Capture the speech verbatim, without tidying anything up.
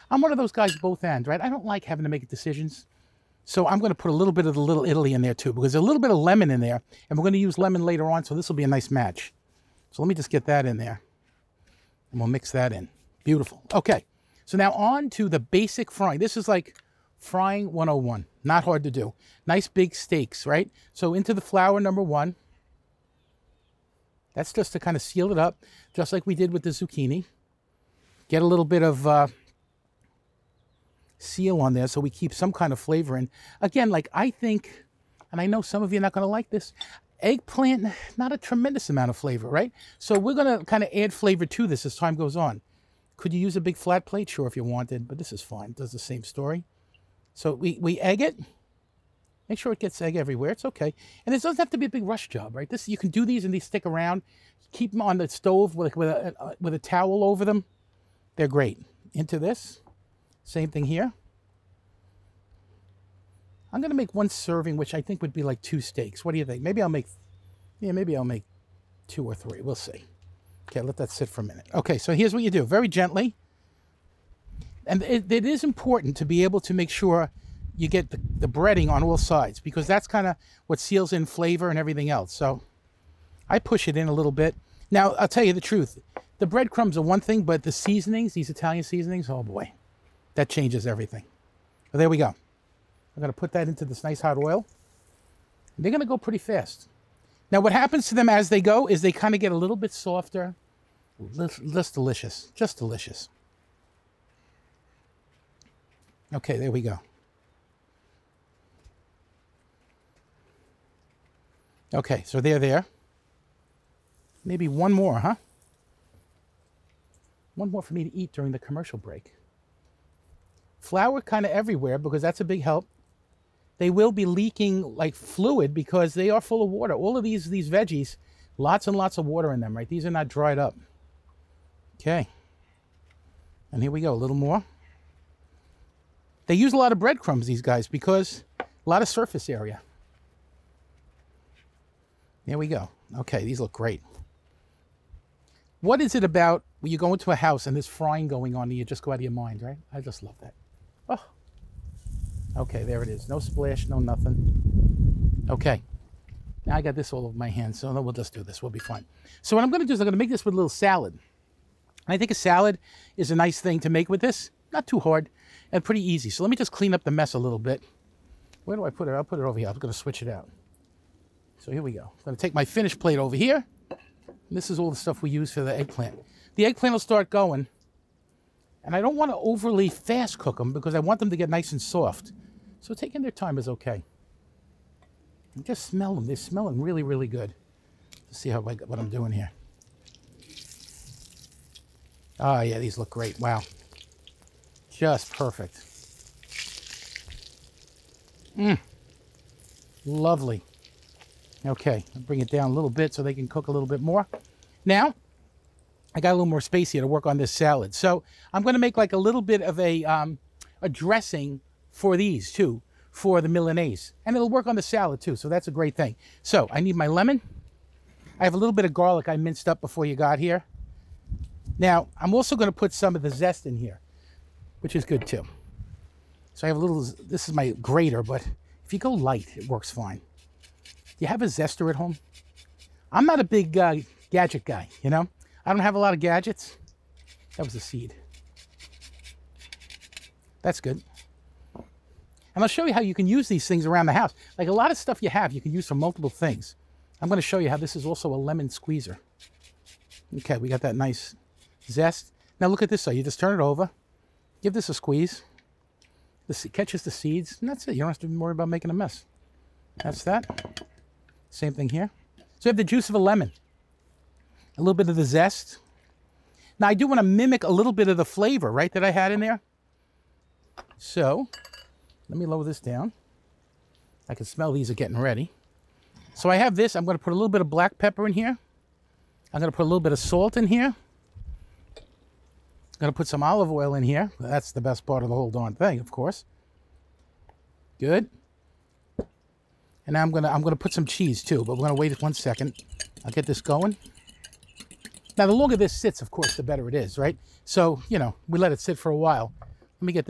I'm one of those guys both ends, right? I don't like having to make decisions. So I'm going to put a little bit of the Little Italy in there too, because there's a little bit of lemon in there, and we're going to use lemon later on, so this will be a nice match. So let me just get that in there, and we'll mix that in. Beautiful. Okay, so now on to the basic frying. This is like frying one oh one. Not hard to do. Nice big steaks, right? So into the flour, number one. That's just to kind of seal it up, just like we did with the zucchini. Get a little bit of uh, seal on there so we keep some kind of flavor in. Again, like I think, and I know some of you are not going to like this, eggplant, not a tremendous amount of flavor, right? So we're going to kind of add flavor to this as time goes on. Could you use a big flat plate? Sure, if you wanted, but this is fine. It does the same story. So we, we egg it. Make sure it gets egg everywhere. It's okay. And this doesn't have to be a big rush job, right? This, you can do these and these stick around. Keep them on the stove with, with, a, with a towel over them. They're great. Into this. Same thing here. I'm going to make one serving, which I think would be like two steaks. What do you think? Maybe I'll make, yeah, maybe I'll make two or three. We'll see. Okay, let that sit for a minute. Okay, so here's what you do. Very gently. And it, it is important to be able to make sure you get the, the breading on all sides, because that's kind of what seals in flavor and everything else. So I push it in a little bit. Now, I'll tell you the truth. The breadcrumbs are one thing, but the seasonings, these Italian seasonings, oh boy, that changes everything. So there we go. I'm going to put that into this nice hot oil. And they're going to go pretty fast. Now, what happens to them as they go is they kind of get a little bit softer. Just delicious. Just delicious. Okay, there we go. Okay, so they're there. Maybe one more, huh? One more for me to eat during the commercial break. Flour kind of everywhere because that's a big help. They will be leaking like fluid because they are full of water. All of these, these veggies, lots and lots of water in them, right? These are not dried up. Okay. And here we go, a little more. They use a lot of breadcrumbs, these guys, because a lot of surface area. There we go. Okay, these look great. What is it about when you go into a house and there's frying going on and you just go out of your mind, right? I just love that. Oh. Okay, there it is. No splash, no nothing. Okay. Now I got this all over my hands, so we'll just do this. We'll be fine. So what I'm going to do is I'm going to make this with a little salad. And I think a salad is a nice thing to make with this. Not too hard and pretty easy. So let me just clean up the mess a little bit. Where do I put it? I'll put it over here. I'm going to switch it out. So here we go. I'm going to take my finished plate over here. This is all the stuff we use for the eggplant. The eggplant will start going. And I don't want to overly fast cook them because I want them to get nice and soft. So taking their time is okay. And just smell them. They're smelling really, really good. Let's see how I, what I'm doing here. Oh, yeah, these look great. Wow. Just perfect. Mmm. Lovely. Okay, I'll bring it down a little bit so they can cook a little bit more. Now, I got a little more space here to work on this salad. So I'm going to make like a little bit of a, um, a dressing for these too, for the Milanese. And it'll work on the salad too, so that's a great thing. So I need my lemon. I have a little bit of garlic I minced up before you got here. Now, I'm also going to put some of the zest in here, which is good too. So I have a little, this is my grater, but if you go light, it works fine. Do you have a zester at home? I'm not a big uh, gadget guy, you know? I don't have a lot of gadgets. That was a seed. That's good. And I'll show you how you can use these things around the house. Like a lot of stuff you have, you can use for multiple things. I'm going to show you how this is also a lemon squeezer. Okay, we got that nice zest. Now look at this side. You just turn it over. Give this a squeeze. This catches the seeds, and that's it. You don't have to worry about making a mess. That's that. Same thing here. So you have the juice of a lemon. A little bit of the zest. Now I do want to mimic a little bit of the flavor, right, that I had in there. So let me lower this down. I can smell these are getting ready. So I have this. I'm going to put a little bit of black pepper in here. I'm going to put a little bit of salt in here. I'm going to put some olive oil in here. That's the best part of the whole darn thing, of course. Good. And now I'm going to I'm going to put some cheese too, but we're going to wait one second. I'll get this going. Now, the longer this sits, of course, the better it is, right? So, you know, we let it sit for a while. Let me get this.